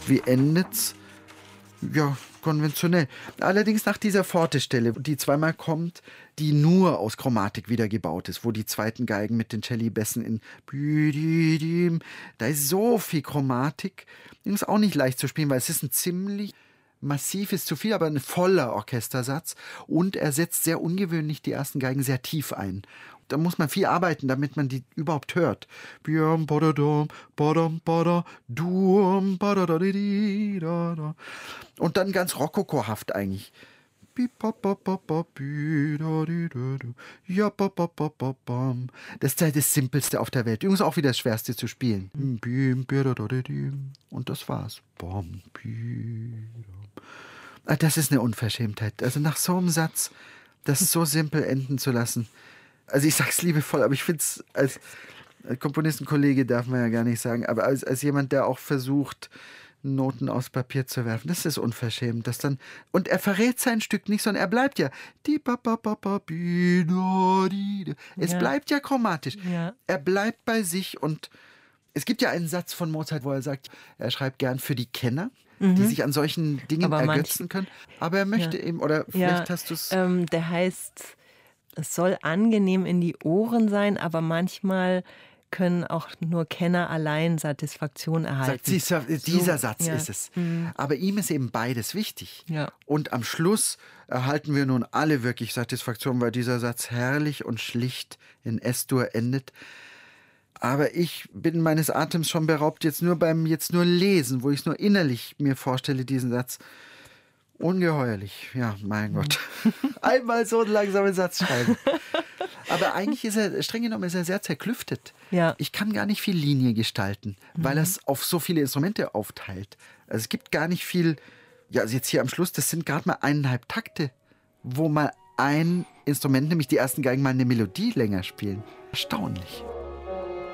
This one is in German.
Wie endet's? Ja, konventionell. Allerdings nach dieser Forte-Stelle, die zweimal kommt, die nur aus Chromatik wieder gebaut ist, wo die zweiten Geigen mit den Celli-Bässen da ist so viel Chromatik. Ist auch nicht leicht zu spielen, weil es ist ein ziemlich massiv, ist zu viel, aber ein voller Orchestersatz. Und er setzt sehr ungewöhnlich die ersten Geigen sehr tief ein. Da muss man viel arbeiten, damit man die überhaupt hört. Und dann ganz rokokohaft eigentlich. Das ist halt das Simpelste auf der Welt. Übrigens auch wieder das Schwerste zu spielen. Und das war's. Das ist eine Unverschämtheit. Also nach so einem Satz, das so simpel enden zu lassen. Also ich sag's liebevoll, aber ich finde es als Komponistenkollege darf man ja gar nicht sagen, aber als jemand, der auch versucht, Noten aufs Papier zu werfen, das ist unverschämt. Und er verrät sein Stück nicht, sondern er bleibt ja. Es bleibt ja chromatisch. Ja. Er bleibt bei sich und es gibt ja einen Satz von Mozart, wo er sagt, er schreibt gern für die Kenner, die sich an solchen Dingen ergötzen können. Aber er möchte eben, oder vielleicht hast du es... Der heißt, es soll angenehm in die Ohren sein, aber manchmal können auch nur Kenner allein Satisfaktion erhalten. Dieser Satz ist es. Aber ihm ist eben beides wichtig. Ja. Und am Schluss erhalten wir nun alle wirklich Satisfaktion, weil dieser Satz herrlich und schlicht in S-Dur endet. Aber ich bin meines Atems schon beraubt, jetzt nur Lesen, wo ich es nur innerlich mir vorstelle, diesen Satz. Ungeheuerlich, ja, mein Gott. Einmal so einen langsamen Satz schreiben. Aber eigentlich ist er, streng genommen, ist er sehr zerklüftet. Ja. Ich kann gar nicht viel Linie gestalten, weil er es auf so viele Instrumente aufteilt. Also es gibt gar nicht viel, ja, also jetzt hier am Schluss, das sind gerade mal 1,5 Takte, wo mal ein Instrument, nämlich die ersten Geigen, mal eine Melodie länger spielen. Erstaunlich.